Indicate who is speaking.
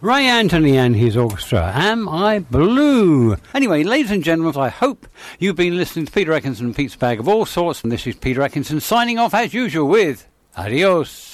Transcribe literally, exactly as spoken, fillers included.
Speaker 1: Ray Anthony and his orchestra, Am I Blue? Anyway, ladies and gentlemen, I hope you've been listening to Peter Atkinson and Pete's Bag of All Sorts, and this is Peter Atkinson signing off as usual with Adios.